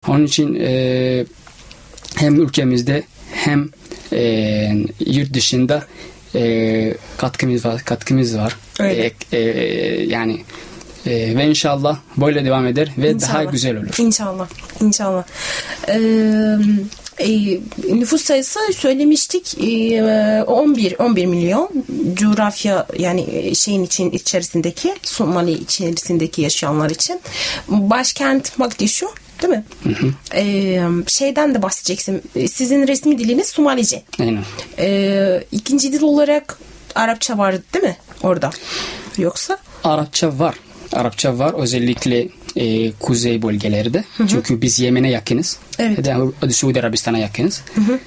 Onun için hem ülkemizde hem yurt dışında katkımız var. Yani ve inşallah böyle devam eder ve inşallah daha güzel olur. İnşallah. Nüfus sayısı söylemiştik 11 milyon coğrafya, yani şeyin içerisindeki, Somali içerisindeki yaşayanlar için. Başkent Mogadishu, değil mi? Şeyden de bahsedeceksin. Sizin resmi diliniz Somalice. Aynen. İkinci dil olarak Arapça var değil mi orada? Yoksa? Arapça var özellikle kuzey bölgelerde. Çünkü biz Yemen'e yakınız. Evet. Suudi Arabistan'a yakınız.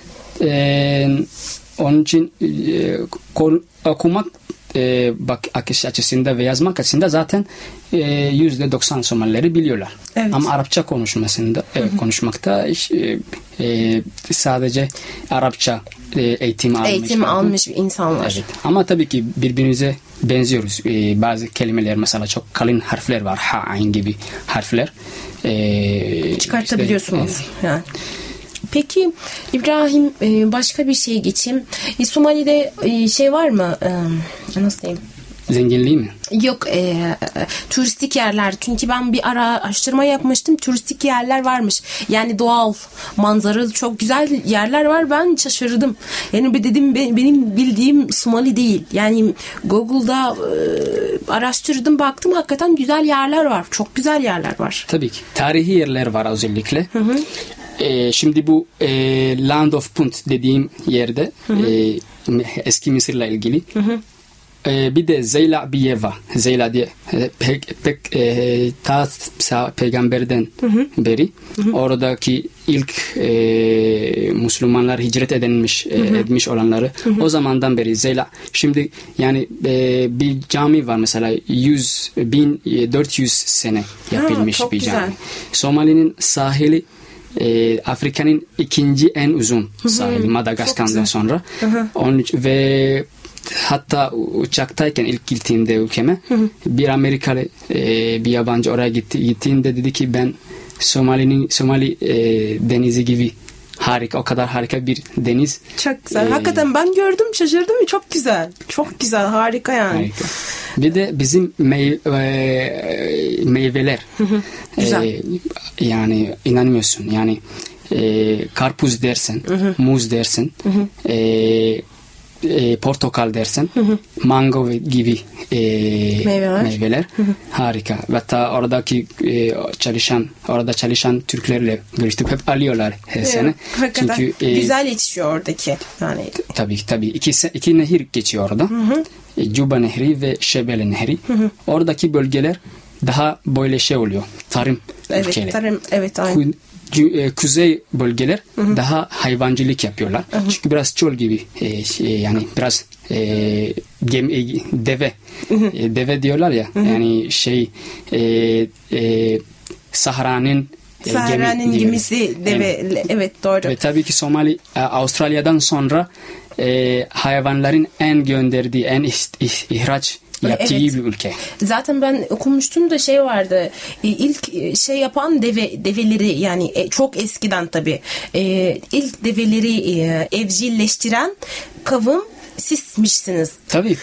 Onun için okumak akış açısında ve yazmak açısında zaten %90 Somalileri biliyorlar. Evet. Ama Arapça konuşmakta sadece Arapça eğitim almış insanlar. Evet. Ama tabii ki birbirimize benziyoruz. Bazı kelimeler, mesela çok kalın harfler var. Ha, ayn gibi harfler. Çıkartabiliyorsunuz. Yani. Peki İbrahim, başka bir şeye geçeyim. Somali'de şey var mı? Nasıl diyeyim? Zenginliği mi? Yok, turistik yerler. Çünkü ben bir araştırma yapmıştım. Turistik yerler varmış. Yani doğal, manzaralı çok güzel yerler var. Ben şaşırdım. Yani dedim, benim bildiğim Somali değil. Yani Google'da araştırdım, baktım, hakikaten güzel yerler var. Çok güzel yerler var. Tabii ki. Tarihi yerler var özellikle. Şimdi bu Land of Punt dediğim yerde eski Mısır'la ilgili. Bir de Zeyla Biyeva. Zeyla diye peygamberden beri oradaki ilk Müslümanlar hicret etmiş olanları o zamandan beri Zeyla. Şimdi yani bir cami var mesela 1400 sene yapılmış bir cami. Somali'nin sahili Afrika'nın ikinci en uzun sahili Madagaskar'dan sonra. Ve hatta uçaktayken ilk gittiğimde ülkeme bir Amerikalı bir yabancı oraya gittiğinde dedi ki ben Somali denizi gibi harika, o kadar harika bir deniz. Çok güzel. Hakikaten ben gördüm, şaşırdım. Çok güzel. Çok güzel. Harika yani. Harika. Bir de bizim meyveler. Güzel. Yani inanmıyorsun. Yani karpuz dersin, muz dersin, portakal dersin, mango gibi meyveler. Harika. Hatta oradaki orada çalışan Türklerle görüştük. Hep alıyorlar her sene. Çünkü güzel yetişiyor oradaki. Yani. Tabii. İki nehir geçiyor orada. Juba Nehri ve Şebele Nehri. Oradaki bölgeler daha böyle şey oluyor. Tarım ülkeleri. Tarım. Evet, aynen. Kuzey bölgeler daha hayvancılık yapıyorlar. Çünkü biraz çöl gibi yani biraz deve diyorlar ya. Yani Sahra'nın gemisi deve. Evet, doğru. Ve tabii ki Somali Avustralya'dan sonra hayvanların en gönderdiği, en ihraç yaptığı bir ülke. Zaten ben okumuştum da şey vardı. İlk yapan develeri, yani çok eskiden tabii. İlk develeri evcilleştiren kavim sizmişsiniz. Tabii.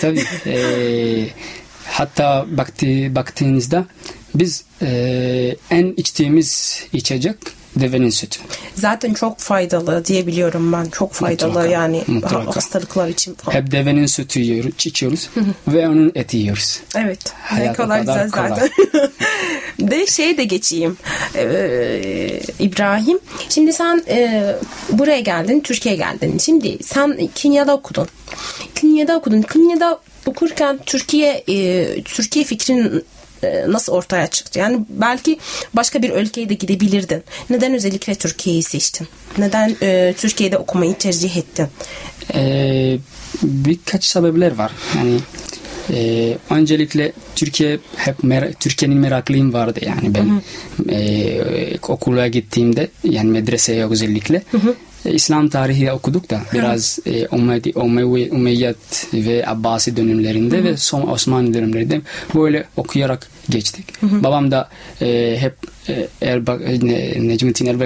Hatta baktığınızda biz en içtiğimiz içecek devenin sütü. Zaten çok faydalı diye biliyorum ben. Çok faydalı mutlaka, yani hastalıklar için falan. Hep devenin sütü içiyoruz ve onun eti yiyoruz. Evet. Ne kadar güzel zaten. De geçeyim. İbrahim. Şimdi sen buraya geldin, Türkiye'ye geldin. Şimdi sen Kenya'da okudun. Kenya'da okurken Türkiye fikrin nasıl ortaya çıktı? Yani belki başka bir ülkeye de gidebilirdin. Neden özellikle Türkiye'yi seçtin? Neden Türkiye'de okumayı tercih ettin? Birkaç sebepler var. Yani öncelikle Türkiye'nin meraklıyım vardı. Yani ben okula gittiğimde, yani medreseye özellikle İslam tarihi okuduk da biraz Umeyyad ve Abbasi dönemlerinde ve Osmanlı dönemlerinde böyle okuyarak geçtik. Babam da hep Necmettin